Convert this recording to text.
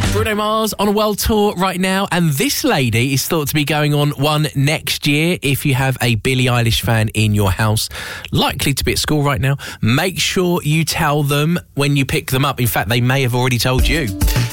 Bruno Mars on a world tour right now, and this lady is thought to be going on one next year. If you have a Billie Eilish fan in your house, likely to be at school right now, make sure you tell them when you pick them up. In fact, they may have already told you.